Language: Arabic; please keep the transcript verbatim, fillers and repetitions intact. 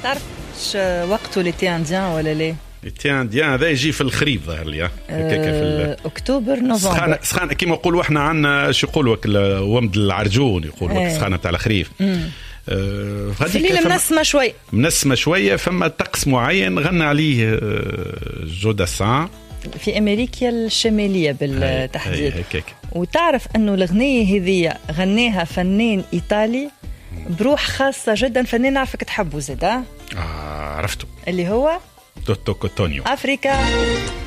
تعرف وقته l'été indien ولا لا؟ l'été indien هذا يجي في الخريف ظهر لي هكاك في اكتوبر نوفمبر. سخانه سخانه كيما نقولوا احنا عندنا شو يقولوا ومد العرجون يقولوا سخانه تاع الخريف. أه في الليل منسمه شوي منسمه شويه فما طقس معين غنى عليه جو داسان في امريكا الشماليه بالتحديد. وتعرف انه الاغنيه هذه غناها فنان ايطالي بروح خاصه جدا، فنان نعرفك تحبه زاد. اه عرفته اللي هو توتو كوتونيو افريكا.